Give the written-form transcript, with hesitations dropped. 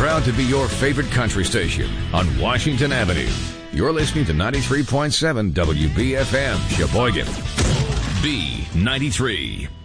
proud to be your favorite country station on Washington Avenue. You're listening to 93.7 WBFM, Sheboygan. B93.